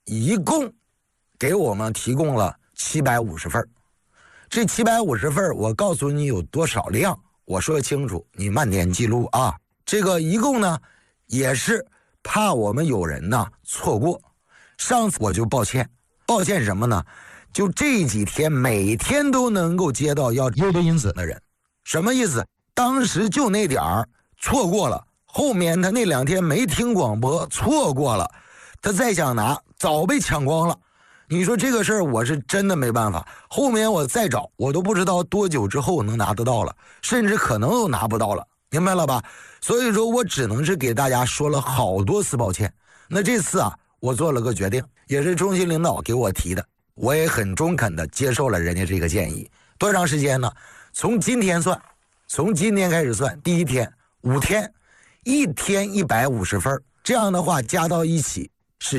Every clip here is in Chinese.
一共给我们提供了750份。这750份我告诉你有多少量，我说清楚，你慢点记录啊。这个一共呢也是怕我们有人呢错过。上次我就抱歉什么呢？就这几天每天都能够接到要优的因子的人。什么意思？当时就那点儿错过了，后面他那2天没听广播错过了，他再想拿早被抢光了。你说这个事儿我是真的没办法，后面我再找我都不知道多久之后能拿得到了，甚至可能都拿不到了，明白了吧？所以说我只能是给大家说了好多次抱歉。那这次啊我做了个决定，也是中心领导给我提的，我也很中肯的接受了人家这个建议。多长时间呢？从今天算，从今天开始算，第一天5天，1天150份，这样的话加到一起是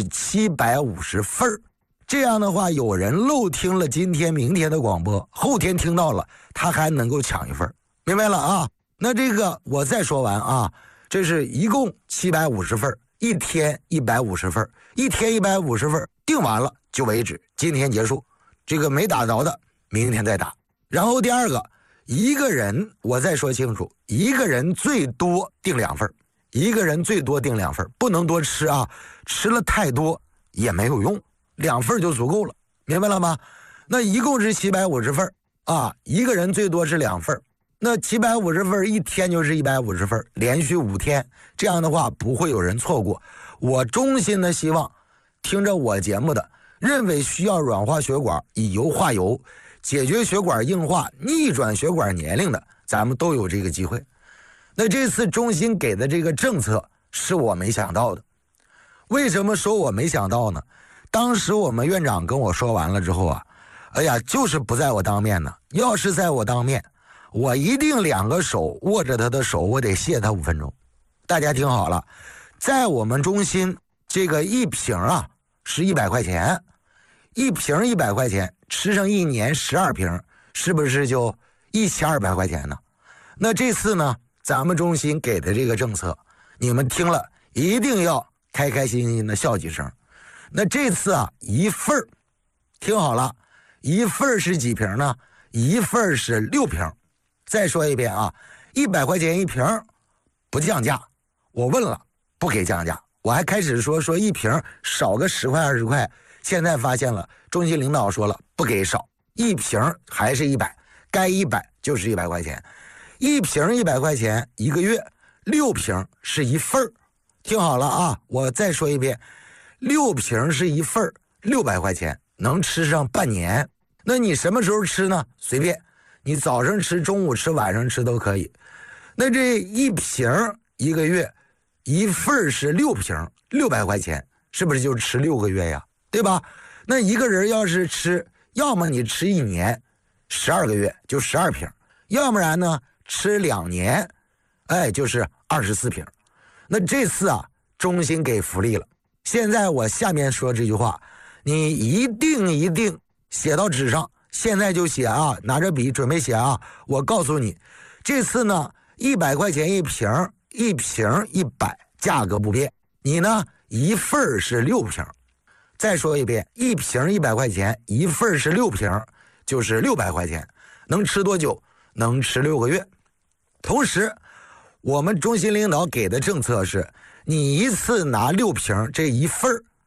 750份。这样的话有人漏听了今天明天的广播，后天听到了他还能够抢一份，明白了啊？那这个我再说完啊，这是一共750份，1天150份，1天150份，定完了就为止，今天结束。这个没打着的明天再打。然后第二个，一个人我再说清楚，一个人最多定2份，一个人最多定2份，不能多吃啊，吃了太多也没有用，2份就足够了，明白了吗？那一共是750份啊，一个人最多是2份，那750份1天就是150份，连续5天，这样的话不会有人错过。我衷心的希望听着我节目的，认为需要软化血管以油化油，解决血管硬化逆转血管年龄的，咱们都有这个机会。那这次中心给的这个政策是我没想到的。为什么说我没想到呢？当时我们院长跟我说完了之后啊，哎呀，就是不在我当面呢，要是在我当面，我一定2个手握着他的手，我得谢他5分钟。大家听好了，在我们中心这个一瓶啊是100块钱，一瓶100块钱，吃上1年12瓶，是不是就1200块钱呢？那这次呢，咱们中心给的这个政策，你们听了一定要开开心心的笑几声。那这次啊，一份儿，听好了，一份儿是几瓶呢？一份儿是6瓶。再说一遍啊，100块钱一瓶，不降价。我问了，不给降价。我还开始说一瓶少个10块20块，现在发现了，中心领导说了不给少，一瓶还是100，该100就是100块钱，一瓶100块钱一个月，6瓶是一份儿。听好了啊，我再说一遍，6瓶是一份儿，600块钱能吃上半年。那你什么时候吃呢？随便，你早上吃、中午吃、晚上吃都可以。那这一瓶一个月，一份是6瓶，600块钱，是不是就吃6个月呀？对吧？那一个人要是吃，要么你吃1年，12个月就12瓶，要不然呢吃2年，哎，就是24瓶。那这次啊，中心给福利了。现在我下面说这句话，你一定写到纸上，现在就写啊，拿着笔准备写啊。我告诉你，这次呢，100块钱一瓶，一瓶100，价格不变。你呢，一份是6瓶。再说一遍，一瓶100块钱，一份是6瓶，就是600块钱，能吃多久？能吃6个月。同时，我们中心领导给的政策是，你一次拿6瓶，这一份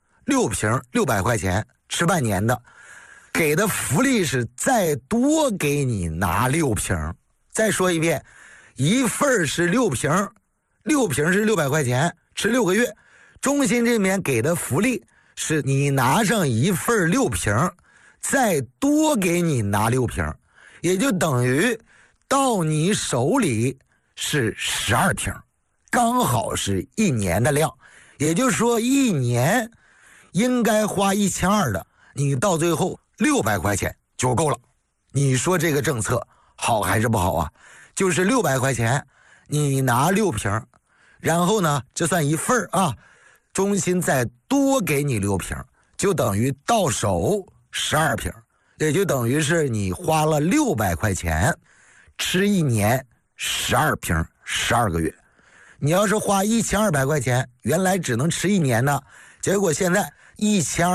6瓶600块钱，吃半年的，给的福利是再多给你拿6瓶。再说一遍，一份是6瓶，6瓶是600块钱，吃6个月。中心这边给的福利是你拿上一份6瓶，再多给你拿6瓶，也就等于到你手里是12瓶，刚好是1年的量。也就是说1年应该花1200的，你到最后600块钱就够了。你说这个政策好还是不好啊？就是600块钱你拿6瓶，然后呢这算一份啊，中心再多给你6瓶，就等于到手12瓶，也就等于是你花了600块钱吃1年12瓶，12个月。你要是花1200块钱，原来只能吃1年呢，结果现在1200